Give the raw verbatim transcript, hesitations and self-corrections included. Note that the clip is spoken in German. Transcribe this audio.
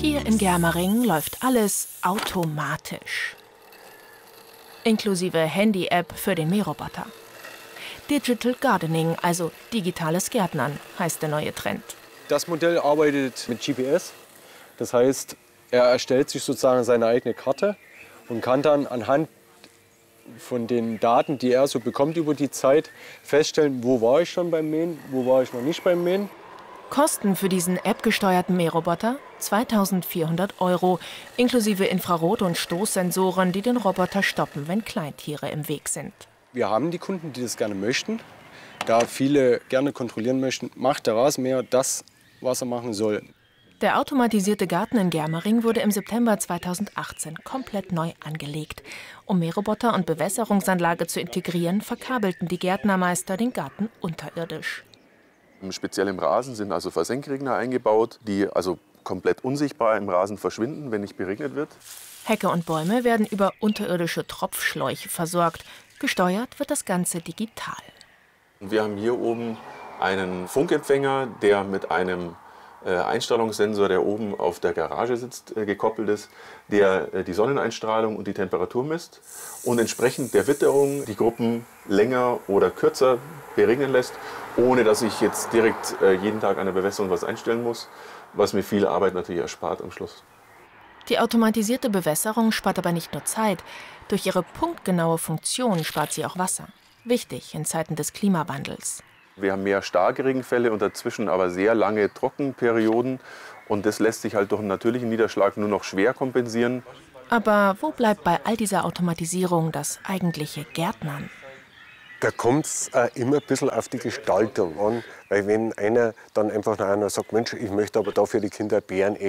Hier in Germering läuft alles automatisch. Inklusive Handy-App für den Mähroboter. Digital Gardening, also digitales Gärtnern, heißt der neue Trend. Das Modell arbeitet mit G P S. Das heißt, er erstellt sich sozusagen seine eigene Karte und kann dann anhand von den Daten, die er so bekommt über die Zeit, feststellen, wo war ich schon beim Mähen, wo war ich noch nicht beim Mähen. Kosten für diesen App-gesteuerten Mähroboter zweitausendvierhundert Euro, inklusive Infrarot- und Stoßsensoren, die den Roboter stoppen, wenn Kleintiere im Weg sind. Wir haben die Kunden, die das gerne möchten. Da viele gerne kontrollieren möchten, macht der Rasenmäher das, was er machen soll. Der automatisierte Garten in Germering wurde im September zweitausendachtzehn komplett neu angelegt. Um Mähroboter und Bewässerungsanlage zu integrieren, verkabelten die Gärtnermeister den Garten unterirdisch. Speziell im Rasen sind also Versenkregner eingebaut, die also komplett unsichtbar im Rasen verschwinden, wenn nicht beregnet wird. Hecke und Bäume werden über unterirdische Tropfschläuche versorgt. Gesteuert wird das Ganze digital. Wir haben hier oben einen Funkempfänger, der mit einem Einstrahlungssensor, der oben auf der Garage sitzt, gekoppelt ist, der die Sonneneinstrahlung und die Temperatur misst und entsprechend der Witterung die Gruppen länger oder kürzer beregnen lässt, ohne dass ich jetzt direkt jeden Tag an der Bewässerung was einstellen muss, was mir viel Arbeit natürlich erspart am Schluss. Die automatisierte Bewässerung spart aber nicht nur Zeit. Durch ihre punktgenaue Funktion spart sie auch Wasser. Wichtig in Zeiten des Klimawandels. Wir haben mehr starke Regenfälle und dazwischen aber sehr lange Trockenperioden. Und das lässt sich halt durch einen natürlichen Niederschlag nur noch schwer kompensieren. Aber wo bleibt bei all dieser Automatisierung das eigentliche Gärtnern? Da kommt es äh, immer ein bisschen auf die Gestaltung an. Weil wenn einer dann einfach nach einer sagt, Mensch, ich möchte aber da für die Kinder Beeren